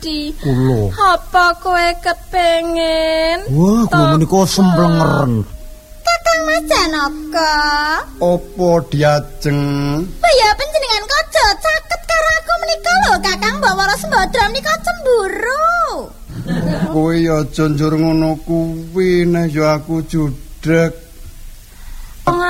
Di. Kula. Apa kowe kepengin? Wah, kula menika semblengeren. Kakang Mas Janaka. Apa diajeng? Ya panjenengan kaca caket karo aku menika lho, Kakang Bawara Sembadra menika cemburu. Kowe ya aja njur ngono kuwi, nek ya aku judeg.